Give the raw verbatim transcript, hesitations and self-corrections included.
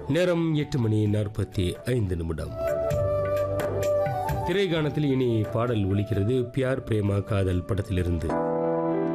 நேரம் எட்டு மணி நாற்பத்தி ஐந்து நிமிடம். திரைக்காணத்தில் இனி பாடல் ஒலிக்கிறது. பியார் பிரேமா காதல் படத்திலிருந்து.